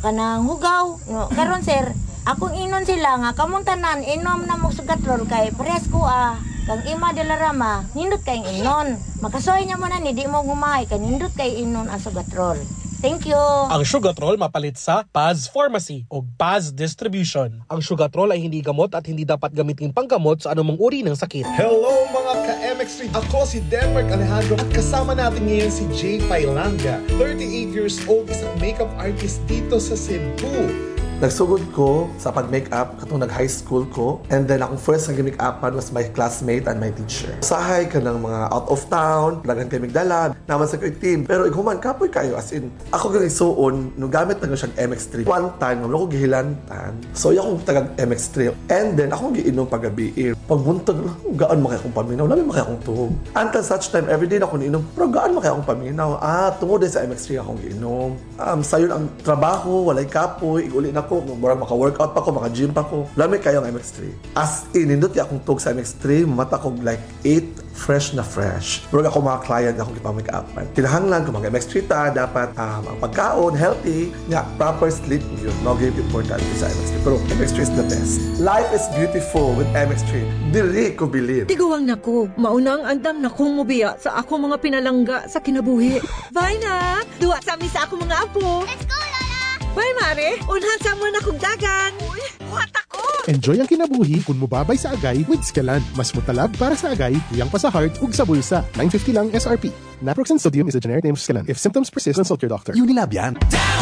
kanang hugaw. No, karon sir, akong inon sila nga kamuntanan inom na mo sugatrol kay pares ko kang ima de la rama nindot kay inon. Makasoy nya mo na ni di mo gumay kay nindot kay inon ang sugatrol. Thank you. Ang Sugatrol mapalit sa Paz Pharmacy o Paz Distribution. Ang Sugatrol ay hindi gamot at hindi dapat gamitin panggamot sa anumang uri ng sakit. Hello mga ka-MX3! Ako si Denmark Alejandro at kasama natin ngayon si Jay Pailanga. 38 years old, isang makeup artist dito sa Cebu. Nagsugod ko sa pag-makeup katong nag-high school ko, and then akong first na make-upan was my classmate and my teacher. Usahay ka ng mga out of town, daghan kay migdala, naman sa ko'y team. Pero iguman, kapoy kayo, as in, ako kang isuon, nung gamit na siyang MX3. One time, nung ako gihilantan, so yung akong tagang MX3. And then, akong giinom pag-gabi. Pagbuntag, gaan makaya akong paminaw, labi makaya akong tuhog. Until such time, everyday na ako niinom, pero gaan makaya akong paminaw. Tungod din sa MX3 akong giinom. Sayon ang trabaho, walay kapoy, iguli na ko, murag maka-workout pa ko, maka-gym pa ko. Lami kayo ang MX3. As in, nindot akong tug sa MX3, mata ko like 8 fresh na fresh. Murag ako mga client akong ipang-make-upan. Kinahanglan kung mga MX3 ta, dapat ang pagkaon, healthy, nga proper sleep yun. No, give important sa MX3. Pero MX3 is the best. Life is beautiful with MX3. Dili ko believe. Tiguang nako, maunang andam na kong mubiya sa ako mga pinalangga sa kinabuhi. Bye na! Duwa sa amin sa ako mga apo. Let's go, Lola! Bye, Mare! Unhan sa mo na kong dagan! Uy, buhat ako! Enjoy ang kinabuhi kung mubabay sa agay with Scalan. Mas mutalab para sa agay, tuyang pa sa heart, ug sa bulsa. $9.50 lang SRP. Naproxen sodium is a generic name of Scalan. If symptoms persist, consult your doctor. Unilab yan.